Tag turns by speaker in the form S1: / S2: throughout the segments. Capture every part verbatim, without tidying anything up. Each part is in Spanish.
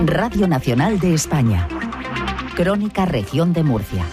S1: Radio Nacional de España. Crónica Región de Murcia.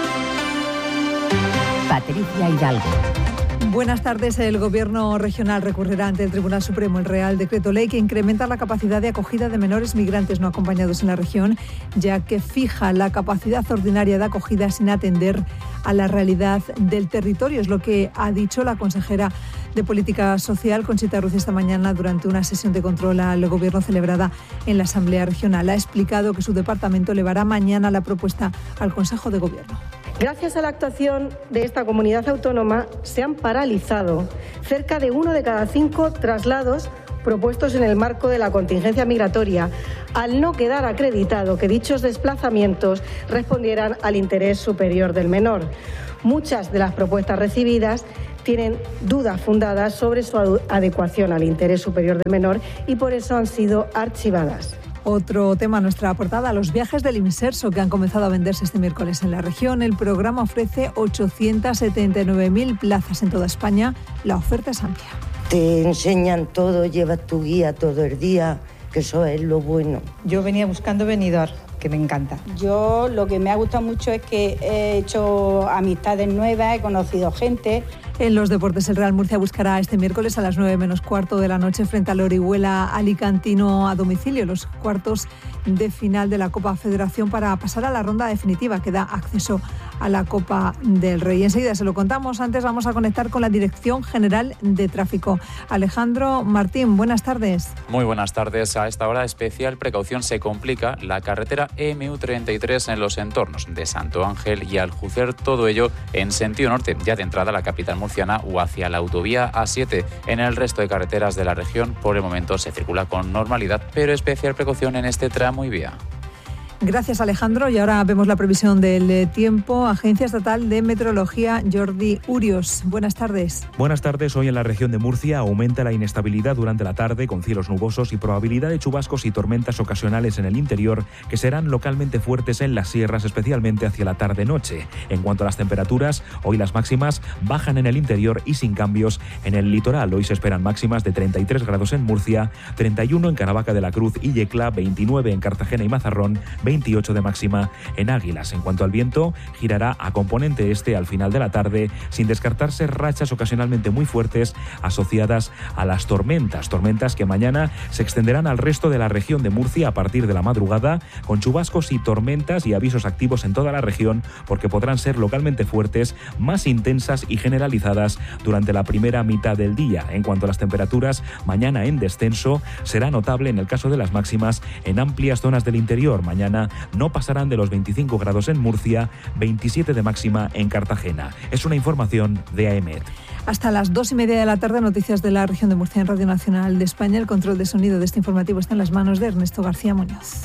S1: Patricia Hidalgo.
S2: Buenas tardes. El Gobierno regional recurrirá ante el Tribunal Supremo el Real Decreto Ley que incrementa la capacidad de acogida de menores migrantes no acompañados en la región, ya que fija la capacidad ordinaria de acogida sin atender a la realidad del territorio. Es lo que ha dicho la consejera de Política Social, Conchita Ruiz, esta mañana durante una sesión de control al Gobierno celebrada en la Asamblea Regional. Ha explicado que su departamento elevará mañana la propuesta al Consejo de Gobierno.
S3: Gracias a la actuación de esta comunidad autónoma, se han paralizado cerca de uno de cada cinco traslados propuestos en el marco de la contingencia migratoria, al no quedar acreditado que dichos desplazamientos respondieran al interés superior del menor. Muchas de las propuestas recibidas tienen dudas fundadas sobre su adecuación al interés superior del menor y por eso han sido archivadas.
S2: Otro tema, nuestra portada, los viajes del Inserso que han comenzado a venderse este miércoles en la región. El programa ofrece ochocientas setenta y nueve mil plazas en toda España. La oferta es amplia.
S4: Te enseñan todo, llevas tu guía todo el día, que eso es lo bueno.
S5: Yo venía buscando Benidorm, que me encanta.
S6: Yo lo que me ha gustado mucho es que he hecho amistades nuevas, he conocido gente.
S2: En los deportes, el Real Murcia buscará este miércoles a las nueve menos cuarto de la noche frente al Orihuela Alicantino a domicilio, los cuartos de final de la Copa Federación para pasar a la ronda definitiva que da acceso a la Copa del Rey. Enseguida se lo contamos. Antes vamos a conectar con la Dirección General de Tráfico. Alejandro Martín, buenas tardes.
S7: Muy buenas tardes. A esta hora especial precaución se complica la carretera eme u treinta y tres en los entornos de Santo Ángel y Aljucer, todo ello en sentido norte, ya de entrada a la capital murciana o hacia la autovía A siete. En el resto de carreteras de la región, por el momento se circula con normalidad, pero especial precaución en este tramo y vía.
S2: Gracias, Alejandro. Y ahora vemos la previsión del tiempo. Agencia Estatal de Meteorología, Jordi Urios. Buenas tardes.
S8: Buenas tardes. Hoy en la región de Murcia aumenta la inestabilidad durante la tarde con cielos nubosos y probabilidad de chubascos y tormentas ocasionales en el interior que serán localmente fuertes en las sierras, especialmente hacia la tarde-noche. En cuanto a las temperaturas, hoy las máximas bajan en el interior y sin cambios en el litoral. Hoy se esperan máximas de treinta y tres grados en Murcia, treinta y uno en Caravaca de la Cruz y Yecla, veintinueve en Cartagena y Mazarrón, veintiocho de máxima en Águilas. En cuanto al viento, girará a componente este al final de la tarde, sin descartarse rachas ocasionalmente muy fuertes asociadas a las tormentas. Tormentas que mañana se extenderán al resto de la región de Murcia a partir de la madrugada, con chubascos y tormentas y avisos activos en toda la región, porque podrán ser localmente fuertes, más intensas y generalizadas durante la primera mitad del día. En cuanto a las temperaturas, mañana en descenso, será notable en el caso de las máximas en amplias zonas del interior. Mañana no pasarán de los veinticinco grados en Murcia, veintisiete de máxima en Cartagena. Es una información de AEMET.
S2: Hasta las dos y media de la tarde, noticias de la región de Murcia en Radio Nacional de España. El control de sonido de este informativo está en las manos de Ernesto García Muñoz.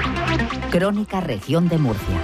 S1: Crónica Región de Murcia.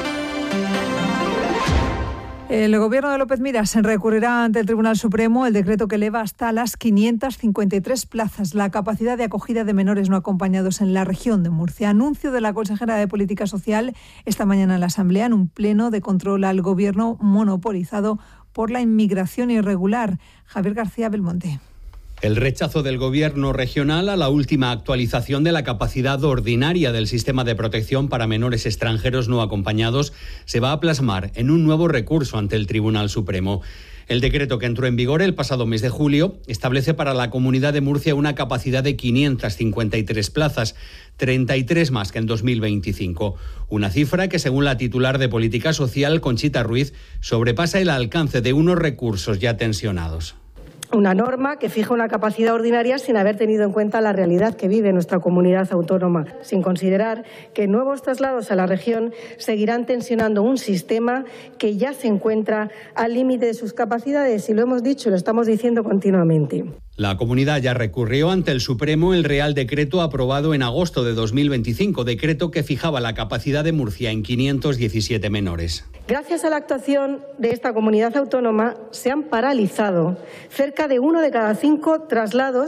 S2: El Gobierno de López Miras recurrirá ante el Tribunal Supremo el decreto que eleva hasta las quinientas cincuenta y tres plazas la capacidad de acogida de menores no acompañados en la región de Murcia. Anuncio de la consejera de Política Social esta mañana en la Asamblea en un pleno de control al Gobierno monopolizado por la inmigración irregular. Javier García Belmonte.
S9: El rechazo del Gobierno regional a la última actualización de la capacidad ordinaria del sistema de protección para menores extranjeros no acompañados se va a plasmar en un nuevo recurso ante el Tribunal Supremo. El decreto que entró en vigor el pasado mes de julio establece para la Comunidad de Murcia una capacidad de quinientas cincuenta y tres plazas, treinta y tres más que en dos mil veinticinco. Una cifra que, según la titular de Política Social, Conchita Ruiz, sobrepasa el alcance de unos recursos ya tensionados.
S3: Una norma que fija una capacidad ordinaria sin haber tenido en cuenta la realidad que vive nuestra comunidad autónoma, sin considerar que nuevos traslados a la región seguirán tensionando un sistema que ya se encuentra al límite de sus capacidades, y lo hemos dicho y lo estamos diciendo continuamente.
S9: La comunidad ya recurrió ante el Supremo el Real Decreto aprobado en agosto de dos mil veinticinco, decreto que fijaba la capacidad de Murcia en quinientos diecisiete menores.
S3: Gracias a la actuación de esta comunidad autónoma, se han paralizado cerca de uno de cada cinco traslados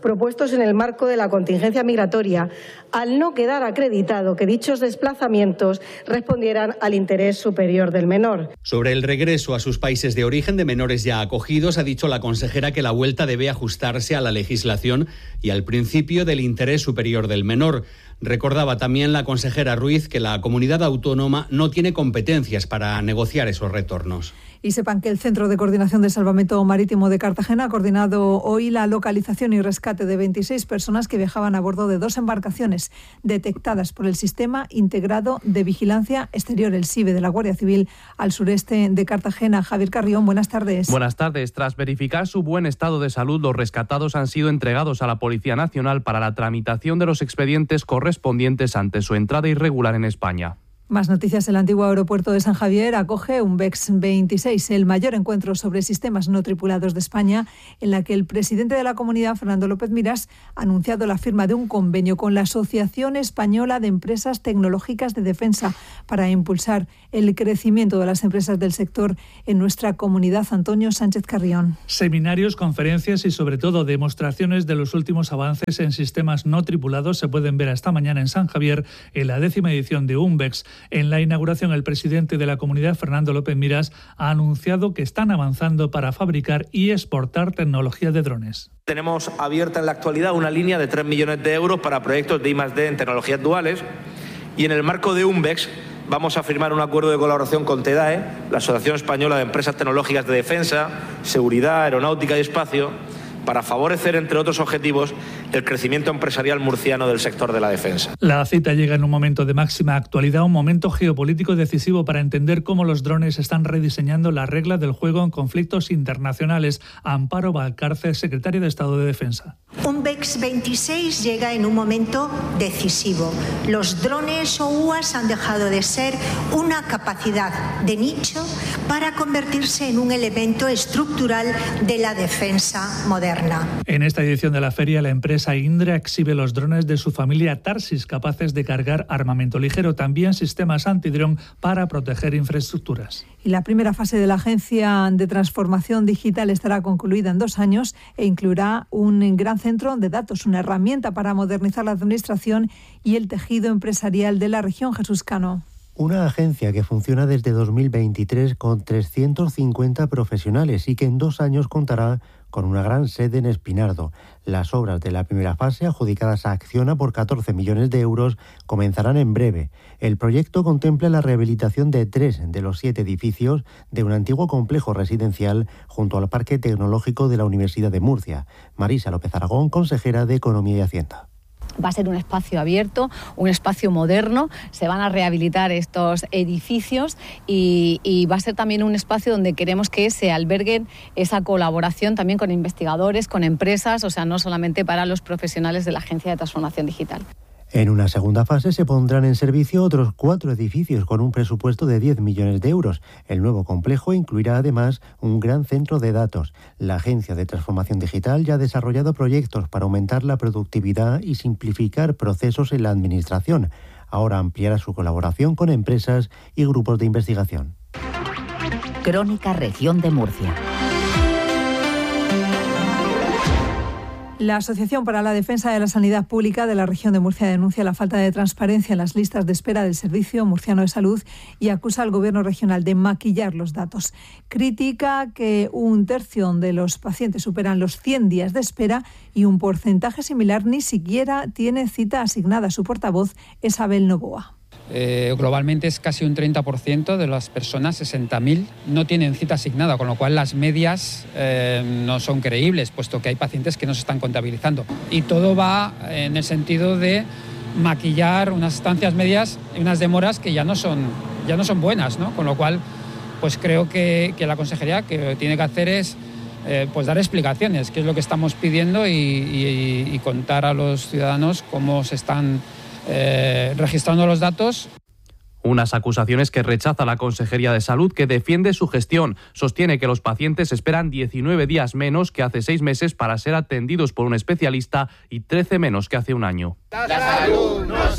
S3: propuestos en el marco de la contingencia migratoria, al no quedar acreditado que dichos desplazamientos respondieran al interés superior del menor.
S9: Sobre el regreso a sus países de origen de menores ya acogidos, ha dicho la consejera que la vuelta debe ajustarse a la legislación y al principio del interés superior del menor. Recordaba también la consejera Ruiz que la comunidad autónoma no tiene competencias para negociar esos retornos.
S2: Y sepan que el Centro de Coordinación de Salvamento Marítimo de Cartagena ha coordinado hoy la localización y rescate de veintiséis personas que viajaban a bordo de dos embarcaciones detectadas por el Sistema Integrado de Vigilancia Exterior, el SIVE, de la Guardia Civil, al sureste de Cartagena. Javier Carrión, buenas tardes.
S10: Buenas tardes. Tras verificar su buen estado de salud, los rescatados han sido entregados a la Policía Nacional para la tramitación de los expedientes correspondientes ante su entrada irregular en España.
S2: Más noticias. El antiguo aeropuerto de San Javier acoge un BEX veintiséis, el mayor encuentro sobre sistemas no tripulados de España, en la que el presidente de la comunidad, Fernando López Miras, ha anunciado la firma de un convenio con la Asociación Española de Empresas Tecnológicas de Defensa para impulsar el crecimiento de las empresas del sector en nuestra comunidad. Antonio Sánchez Carrión.
S11: Seminarios, conferencias y sobre todo demostraciones de los últimos avances en sistemas no tripulados se pueden ver esta mañana en San Javier en la décima edición de UNBEX. En la inauguración, el presidente de la comunidad, Fernando López Miras, ha anunciado que están avanzando para fabricar y exportar tecnología de drones.
S12: Tenemos abierta en la actualidad una línea de tres millones de euros para proyectos de I más D en tecnologías duales, y en el marco de UNBEX vamos a firmar un acuerdo de colaboración con TEDAE, la Asociación Española de Empresas Tecnológicas de Defensa, Seguridad, Aeronáutica y Espacio, para favorecer, entre otros objetivos, el crecimiento empresarial murciano del sector de la defensa.
S11: La cita llega en un momento de máxima actualidad, un momento geopolítico decisivo para entender cómo los drones están rediseñando las reglas del juego en conflictos internacionales. Amparo Valcárcel, secretaria de Estado de Defensa.
S13: Un BEX veintiséis llega en un momento decisivo. Los drones o U A S han dejado de ser una capacidad de nicho para convertirse en un elemento estructural de la defensa moderna.
S11: En esta edición de la feria, la empresa Indra exhibe los drones de su familia Tarsis, capaces de cargar armamento ligero, también sistemas antidrón para proteger infraestructuras.
S2: Y la primera fase de la Agencia de Transformación Digital estará concluida en dos años e incluirá un gran centro de datos, una herramienta para modernizar la administración y el tejido empresarial de la región. Jesús Cano.
S14: Una agencia que funciona desde dos mil veintitrés con trescientos cincuenta profesionales y que en dos años contará con una gran sede en Espinardo. Las obras de la primera fase, adjudicadas a Acciona por catorce millones de euros, comenzarán en breve. El proyecto contempla la rehabilitación de tres de los siete edificios de un antiguo complejo residencial junto al Parque Tecnológico de la Universidad de Murcia. Marisa López Aragón, consejera de Economía y Hacienda.
S15: Va a ser un espacio abierto, un espacio moderno, se van a rehabilitar estos edificios y, y va a ser también un espacio donde queremos que se alberguen esa colaboración también con investigadores, con empresas, o sea, no solamente para los profesionales de la Agencia de Transformación Digital.
S14: En una segunda fase se pondrán en servicio otros cuatro edificios con un presupuesto de diez millones de euros. El nuevo complejo incluirá además un gran centro de datos. La Agencia de Transformación Digital ya ha desarrollado proyectos para aumentar la productividad y simplificar procesos en la administración. Ahora ampliará su colaboración con empresas y grupos de investigación.
S1: Crónica Región de Murcia.
S2: La Asociación para la Defensa de la Sanidad Pública de la región de Murcia denuncia la falta de transparencia en las listas de espera del Servicio Murciano de Salud y acusa al Gobierno regional de maquillar los datos. Critica que un tercio de los pacientes superan los cien días de espera y un porcentaje similar ni siquiera tiene cita asignada. Su portavoz es Abel Novoa.
S16: Eh, globalmente es casi un treinta por ciento de las personas, sesenta mil, no tienen cita asignada, con lo cual las medias eh, no son creíbles, puesto que hay pacientes que no se están contabilizando. Y todo va en el sentido de maquillar unas estancias medias y unas demoras que ya no son, ya no son buenas, ¿no? Con lo cual, pues creo que, que la consejería que tiene que hacer es eh, pues dar explicaciones, qué es lo que estamos pidiendo y, y, y contar a los ciudadanos cómo se están Eh, registrando los datos.
S10: Unas acusaciones que rechaza la Consejería de Salud, que defiende su gestión. Sostiene que los pacientes esperan diecinueve días menos que hace seis meses para ser atendidos por un especialista y trece menos que hace un año.
S17: La salud no se vende.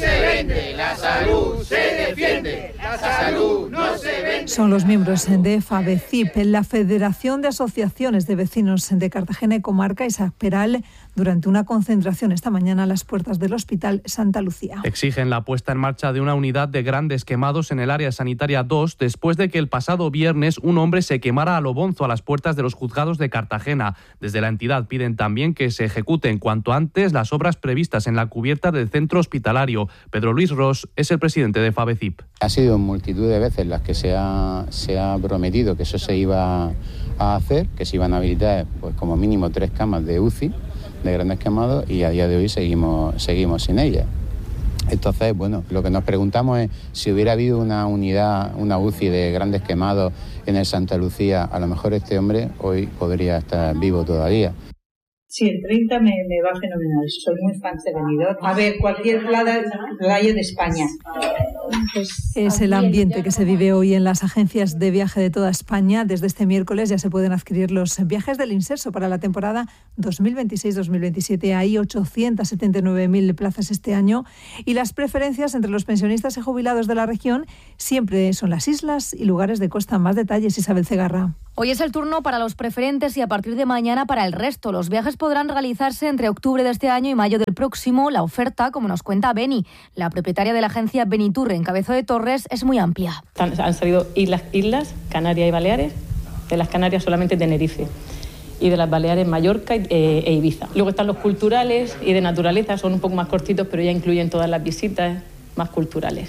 S17: vende, la salud se defiende, la salud no se vende.
S2: Son los miembros de FABECIP, la Federación de Asociaciones de Vecinos de Cartagena y Comarca, Isaac Peral, durante una concentración esta mañana a las puertas del Hospital Santa Lucía.
S10: Exigen la puesta en marcha de una unidad de grandes quemados en el área sanitaria dos después de que el pasado viernes un hombre se quemara a lo bonzo a las puertas de los juzgados de Cartagena. Desde la entidad piden también que se ejecuten cuanto antes las obras previstas en la cubierta del centro hospitalario. Pedro Luis Ros es el presidente de FABECIP.
S18: Ha sido multitud de veces las que se ha, se ha prometido que eso se iba a hacer, que se iban a habilitar pues como mínimo tres camas de U C I de grandes quemados, y a día de hoy seguimos, seguimos sin ellas. Entonces, bueno, lo que nos preguntamos es si hubiera habido una unidad, una U C I de grandes quemados en el Santa Lucía, a lo mejor este hombre hoy podría estar vivo todavía.
S5: Sí, el treinta me, me va fenomenal. Soy muy fan de Benidorm. A ver, cualquier playa, playa de España.
S2: Pues es el ambiente que se vive hoy en las agencias de viaje de toda España. Desde este miércoles ya se pueden adquirir los viajes del Inserso para la temporada dos mil veintiséis dos mil veintisiete. Hay ochocientas setenta y nueve mil plazas este año y las preferencias entre los pensionistas y jubilados de la región siempre son las islas y lugares de costa. Más detalles, Isabel Cegarra.
S19: Hoy es el turno para los preferentes y a partir de mañana para el resto. Los viajes podrán realizarse entre octubre de este año y mayo del próximo. La oferta, como nos cuenta Beni, la propietaria de la agencia Benitur en Cabezo de Torres, es muy amplia.
S20: Han, han salido islas, islas, Canarias y Baleares. De las Canarias solamente Tenerife. Y de las Baleares Mallorca e, e Ibiza. Luego están los culturales y de naturaleza, son un poco más cortitos, pero ya incluyen todas las visitas más culturales.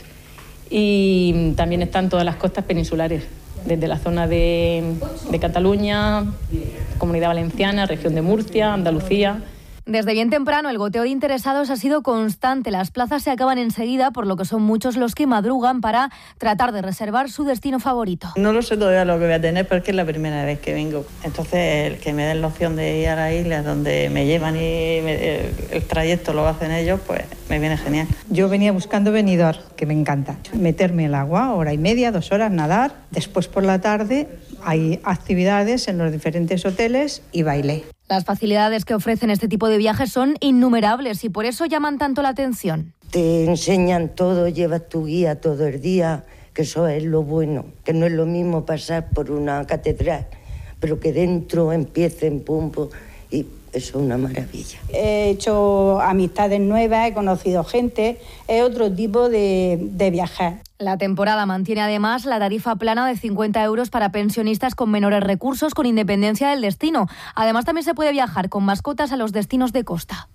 S20: Y también están todas las costas peninsulares, desde la zona de, de Cataluña, Comunidad Valenciana, región de Murcia, Andalucía.
S19: Desde bien temprano el goteo de interesados ha sido constante. Las plazas se acaban enseguida, por lo que son muchos los que madrugan para tratar de reservar su destino favorito.
S21: No lo sé todavía lo que voy a tener porque es la primera vez que vengo. Entonces, el que me den la opción de ir a la isla donde me llevan y me, el, el trayecto lo hacen ellos, pues me viene genial.
S5: Yo venía buscando Benidorm, que me encanta. Meterme al agua, hora y media, dos horas, nadar. Después por la tarde hay actividades en los diferentes hoteles y baile.
S19: Las facilidades que ofrecen este tipo de viajes son innumerables y por eso llaman tanto la atención.
S4: Te enseñan todo, llevas tu guía todo el día, que eso es lo bueno, que no es lo mismo pasar por una catedral, pero que dentro empiecen pum, pum, y eso es una maravilla.
S6: He hecho amistades nuevas, he conocido gente, es otro tipo de, de viajar.
S19: La temporada mantiene además la tarifa plana de cincuenta euros para pensionistas con menores recursos con independencia del destino. Además, también se puede viajar con mascotas a los destinos de costa.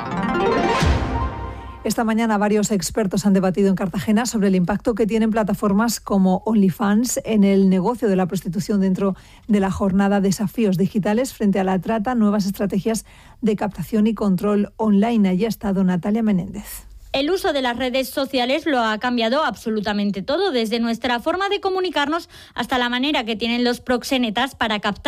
S2: Esta mañana varios expertos han debatido en Cartagena sobre el impacto que tienen plataformas como OnlyFans en el negocio de la prostitución dentro de la jornada Desafíos Digitales frente a la trata, nuevas estrategias de captación y control online. Allí ha estado Natalia Menéndez.
S22: El uso de las redes sociales lo ha cambiado absolutamente todo, desde nuestra forma de comunicarnos hasta la manera que tienen los proxenetas para captar